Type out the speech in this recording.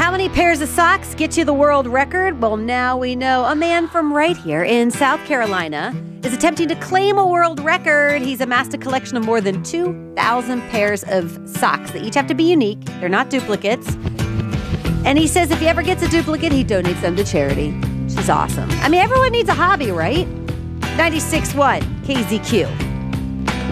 How many pairs of socks get you the world record? Well, now we know. A man from right here in South Carolina is attempting to claim a world record. He's amassed a collection of more than 2,000 pairs of socks. They each have to be unique. They're not duplicates. And he says if he ever gets a duplicate, he donates them to charity. She's awesome. I mean, everyone needs a hobby, right? 96.1 KZQ.